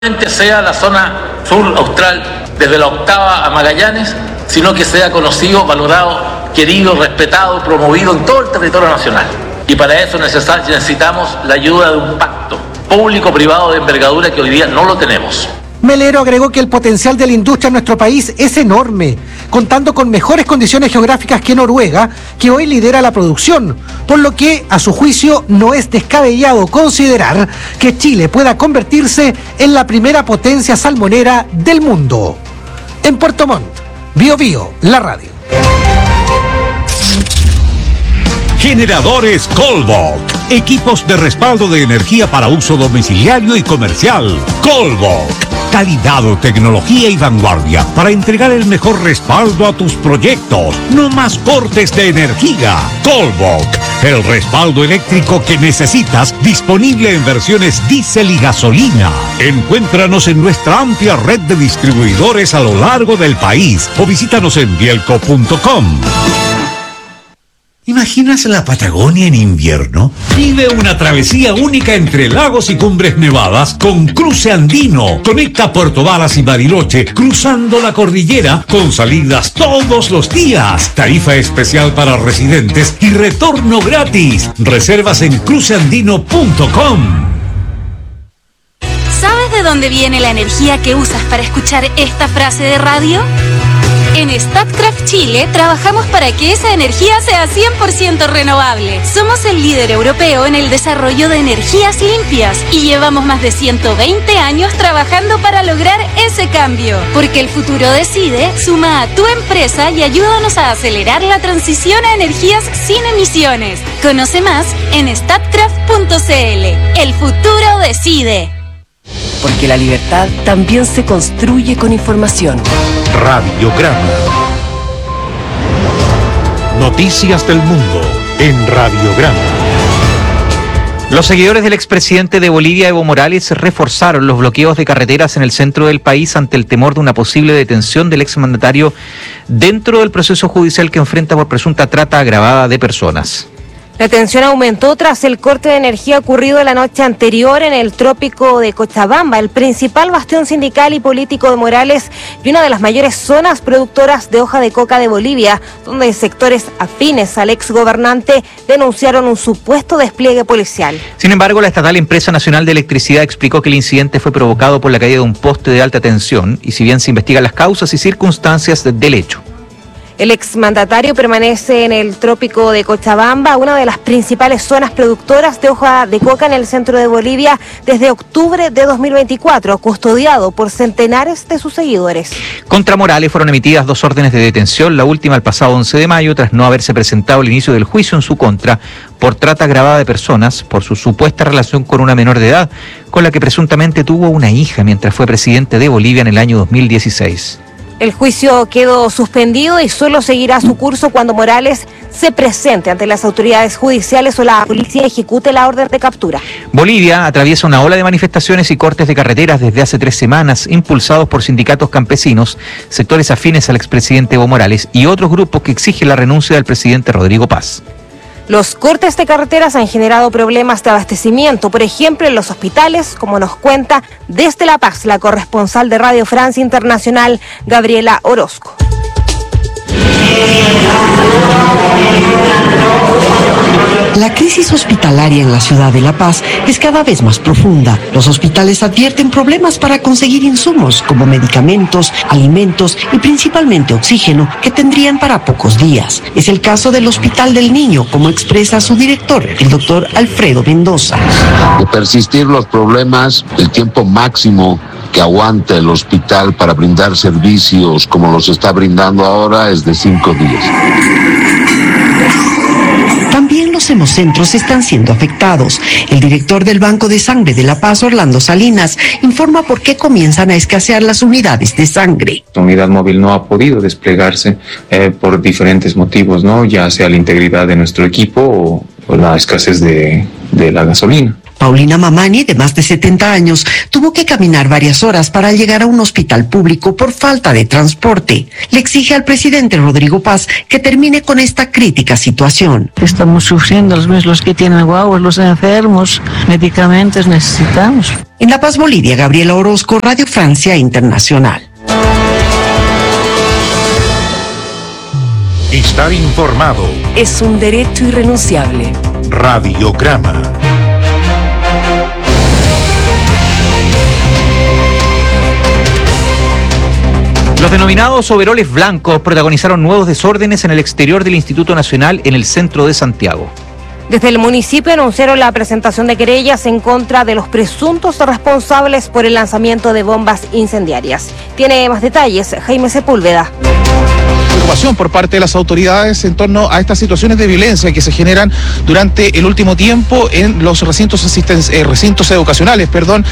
sea la zona sur austral, desde la Octava a Magallanes, sino que sea conocido, valorado, querido, respetado, promovido en todo el territorio nacional. Y para eso necesitamos la ayuda de un pacto público-privado de envergadura que hoy día no lo tenemos. Melero agregó que el potencial de la industria en nuestro país es enorme, contando con mejores condiciones geográficas que Noruega, que hoy lidera la producción, por lo que, a su juicio, no es descabellado considerar que Chile pueda convertirse en la primera potencia salmonera del mundo. En Puerto Montt, Bío Bío, la radio. Generadores Colbok. Equipos de respaldo de energía para uso domiciliario y comercial. Colbok. Calidad, tecnología y vanguardia para entregar el mejor respaldo a tus proyectos. No más cortes de energía. Colbok. El respaldo eléctrico que necesitas, disponible en versiones diésel y gasolina. Encuéntranos en nuestra amplia red de distribuidores a lo largo del país o visítanos en bielco.com. ¿Imaginas la Patagonia en invierno? Vive una travesía única entre lagos y cumbres nevadas con Cruce Andino. Conecta Puerto Varas y Bariloche cruzando la cordillera con salidas todos los días. Tarifa especial para residentes y retorno gratis. Reservas en cruceandino.com. ¿Sabes de dónde viene la energía que usas para escuchar esta frase de radio? En Statkraft Chile trabajamos para que esa energía sea 100% renovable. Somos el líder europeo en el desarrollo de energías limpias y llevamos más de 120 años trabajando para lograr ese cambio. Porque el futuro decide, suma a tu empresa y ayúdanos a acelerar la transición a energías sin emisiones. Conoce más en statkraft.cl. El futuro decide. Porque la libertad también se construye con información. Radiograma. Noticias del mundo en Radiograma. Los seguidores del expresidente de Bolivia, Evo Morales, reforzaron los bloqueos de carreteras en el centro del país ante el temor de una posible detención del exmandatario dentro del proceso judicial que enfrenta por presunta trata agravada de personas. La tensión aumentó tras el corte de energía ocurrido la noche anterior en el trópico de Cochabamba, el principal bastión sindical y político de Morales y una de las mayores zonas productoras de hoja de coca de Bolivia, donde sectores afines al exgobernante denunciaron un supuesto despliegue policial. Sin embargo, la estatal Empresa Nacional de Electricidad explicó que el incidente fue provocado por la caída de un poste de alta tensión y si bien se investigan las causas y circunstancias del hecho. El exmandatario permanece en el trópico de Cochabamba, una de las principales zonas productoras de hoja de coca en el centro de Bolivia, desde octubre de 2024, custodiado por centenares de sus seguidores. Contra Morales fueron emitidas 2 órdenes de detención, la última el pasado 11 de mayo, tras no haberse presentado el inicio del juicio en su contra por trata agravada de personas, por su supuesta relación con una menor de edad, con la que presuntamente tuvo una hija mientras fue presidente de Bolivia en el año 2016. El juicio quedó suspendido y solo seguirá su curso cuando Morales se presente ante las autoridades judiciales o la policía ejecute la orden de captura. Bolivia atraviesa una ola de manifestaciones y cortes de carreteras desde hace 3 semanas, impulsados por sindicatos campesinos, sectores afines al expresidente Evo Morales y otros grupos que exigen la renuncia del presidente Rodrigo Paz. Los cortes de carreteras han generado problemas de abastecimiento, por ejemplo en los hospitales, como nos cuenta desde La Paz la corresponsal de Radio Francia Internacional, Gabriela Orozco. La crisis hospitalaria en la ciudad de La Paz es cada vez más profunda. Los hospitales advierten problemas para conseguir insumos como medicamentos, alimentos y principalmente oxígeno que tendrían para pocos días. Es el caso del Hospital del Niño, como expresa su director, el doctor Alfredo Mendoza. De persistir los problemas, el tiempo máximo que aguanta el hospital para brindar servicios como los está brindando ahora es de 5 días. También los hemocentros están siendo afectados. El director del Banco de Sangre de La Paz, Orlando Salinas, informa por qué comienzan a escasear las unidades de sangre. La unidad móvil no ha podido desplegarse por diferentes motivos, ¿no? Ya sea la integridad de nuestro equipo o la escasez de la gasolina. Paulina Mamani, de más de 70 años, tuvo que caminar varias horas para llegar a un hospital público por falta de transporte. Le exige al presidente Rodrigo Paz que termine con esta crítica situación. Estamos sufriendo los que tienen guaguas, los enfermos, medicamentos necesitamos. En La Paz, Bolivia, Gabriela Orozco, Radio Francia Internacional. Estar informado es un derecho irrenunciable. Radiograma. Los denominados overoles blancos protagonizaron nuevos desórdenes en el exterior del Instituto Nacional en el centro de Santiago. Desde el municipio anunciaron la presentación de querellas en contra de los presuntos responsables por el lanzamiento de bombas incendiarias. Tiene más detalles Jaime Sepúlveda. Preocupación por parte de las autoridades en torno a estas situaciones de violencia que se generan durante el último tiempo en los recintos educacionales,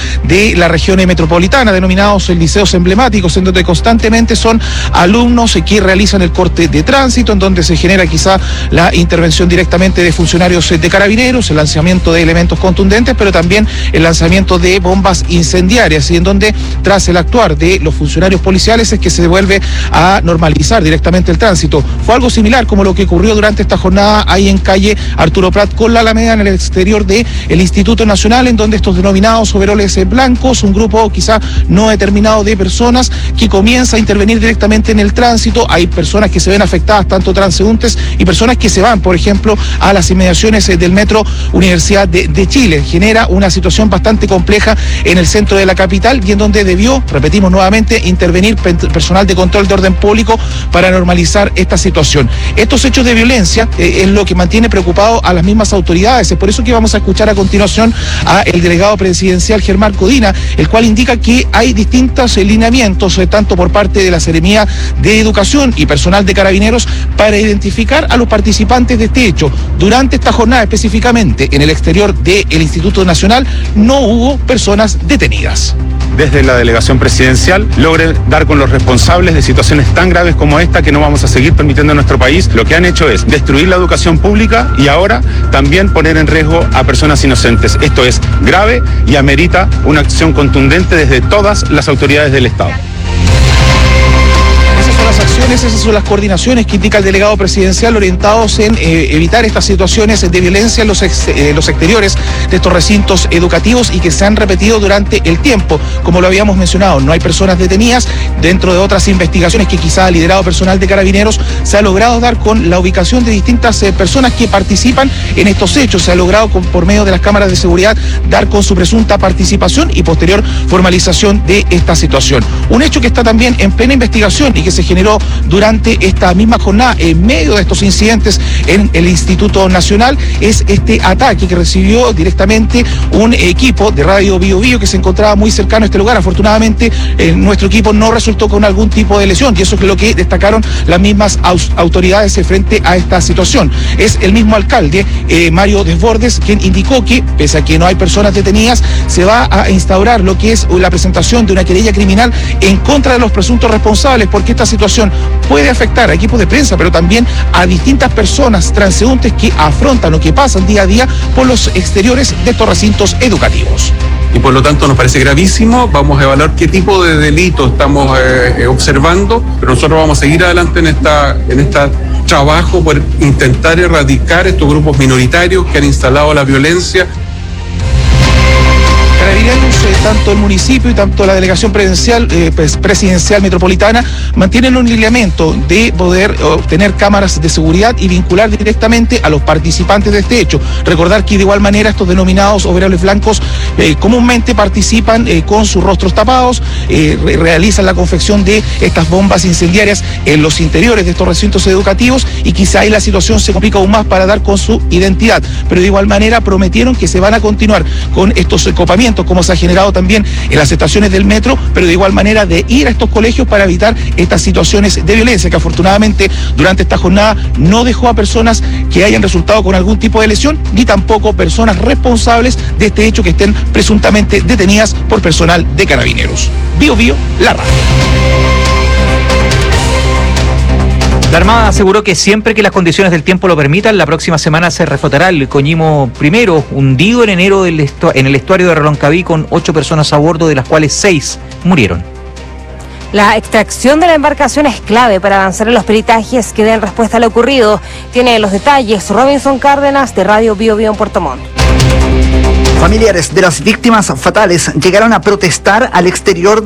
de la región metropolitana, denominados liceos emblemáticos, en donde constantemente son alumnos que realizan el corte de tránsito, en donde se genera quizá la intervención directamente de funcionarios de carabineros, el lanzamiento de elementos contundentes, pero también el lanzamiento de bombas incendiarias, y en donde tras el actuar de los funcionarios policiales es que se vuelve a normalizar directamente el tránsito. Fue algo similar como lo que ocurrió durante esta jornada ahí en calle Arturo Prat con la Alameda, en el exterior del Instituto Nacional, en donde estos denominados overoles blancos, un grupo quizá no determinado de personas que comienza a intervenir directamente en el tránsito. Hay personas que se ven afectadas, tanto transeúntes y personas que se van, por ejemplo, a las inmediaciones del Metro Universidad de Chile. Genera una situación bastante compleja en el centro de la capital, y en donde debió, repetimos nuevamente, intervenir personal de control de orden público para normalizar esta situación. Estos hechos de violencia es lo que mantiene preocupado a las mismas autoridades. Es por eso que vamos a escuchar a continuación al delegado presidencial Germán Codina, el cual indica que hay distintos lineamientos, tanto por parte de la Seremía de Educación y personal de Carabineros, para identificar a los participantes de este hecho. Durante esta jornada, específicamente en el exterior del Instituto Nacional, no hubo personas detenidas. Desde la delegación presidencial logre dar con los responsables de situaciones tan graves como esta, que no vamos a seguir permitiendo en nuestro país. Lo que han hecho es destruir la educación pública y ahora también poner en riesgo a personas inocentes. Esto es grave y amerita una acción contundente desde todas las autoridades del Estado. Las acciones, esas son las coordinaciones que indica el delegado presidencial, orientados en evitar estas situaciones de violencia en los exteriores de estos recintos educativos, y que se han repetido durante el tiempo. Como lo habíamos mencionado, no hay personas detenidas. Dentro de otras investigaciones que quizá ha liderado personal de Carabineros, se ha logrado dar con la ubicación de distintas personas que participan en estos hechos. Se ha logrado por medio de las cámaras de seguridad dar con su presunta participación y posterior formalización de esta situación. Un hecho que está también en plena investigación y que se generó durante esta misma jornada en medio de estos incidentes en el Instituto Nacional es este ataque que recibió directamente un equipo de Radio Bio Bio que se encontraba muy cercano a este lugar. Afortunadamente nuestro equipo no resultó con algún tipo de lesión, y eso es lo que destacaron las mismas autoridades frente a esta situación. Es el mismo alcalde, Mario Desbordes, quien indicó que, pese a que no hay personas detenidas, se va a instaurar lo que es la presentación de una querella criminal en contra de los presuntos responsables, porque esta situación puede afectar a equipos de prensa, pero también a distintas personas transeúntes que afrontan o que pasan día a día por los exteriores de estos recintos educativos. Y por lo tanto nos parece gravísimo. Vamos a evaluar qué tipo de delito estamos observando, pero nosotros vamos a seguir adelante en esta trabajo por intentar erradicar estos grupos minoritarios que han instalado la violencia. Carabineros, tanto el municipio y tanto la delegación presidencial metropolitana mantienen un lineamiento de poder obtener cámaras de seguridad y vincular directamente a los participantes de este hecho. Recordar que de igual manera estos denominados overoles blancos comúnmente participan con sus rostros tapados, realizan la confección de estas bombas incendiarias en los interiores de estos recintos educativos, y quizá ahí la situación se complica aún más para dar con su identidad. Pero de igual manera prometieron que se van a continuar con estos copamientos, como se ha generado también en las estaciones del metro, pero de igual manera de ir a estos colegios para evitar estas situaciones de violencia, que afortunadamente durante esta jornada no dejó a personas que hayan resultado con algún tipo de lesión, ni tampoco personas responsables de este hecho que estén presuntamente detenidas por personal de Carabineros. Bio Bio, la radio. La Armada aseguró que siempre que las condiciones del tiempo lo permitan, la próxima semana se reflotará el Coñimo primero, hundido en enero en el estuario de Reloncaví con 8 personas a bordo, de las cuales 6 murieron. La extracción de la embarcación es clave para avanzar en los peritajes que den respuesta a lo ocurrido. Tiene los detalles Robinson Cárdenas, de Radio Bio Bio en Puerto Montt. Familiares de las víctimas fatales llegaron a protestar al exterior